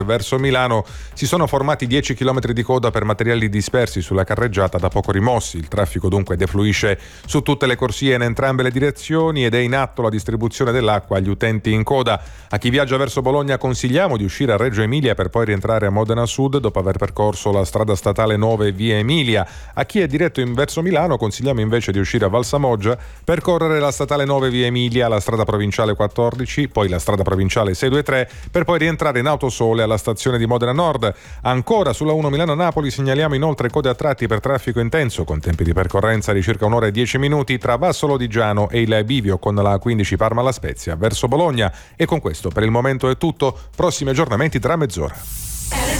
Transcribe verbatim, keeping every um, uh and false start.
verso Milano si sono formati dieci chilometri di coda per materiali dispersi sulla carreggiata da poco rimossi. Il traffico dunque defluisce su tutte le corsie in entrambe le direzioni ed è in atto la distribuzione dell'acqua agli utenti in coda. A chi viaggia verso Bologna consigliamo di uscire a Reggio Emilia per poi rientrare a Modena Sud dopo aver percorso la strada statale nove via Emilia. A chi è diretto in verso Milano consigliamo invece di uscire a Valsamoggia, percorrere la statale nove via Emilia, la strada provinciale quattordici, poi la strada provinciale sei due tre per poi rientrare in Autosole alla stazione di Modena Nord. Ancora sulla uno Milano-Napoli segnaliamo inoltre code a tratti per traffico intenso con tempi di percorrenza di circa un'ora e dieci minuti tra Vassolo di Giano e il bivio con la A quindici Parma-La Spezia verso Bologna. E con questo per il momento è tutto. Prossimi aggiornamenti tra mezz'ora.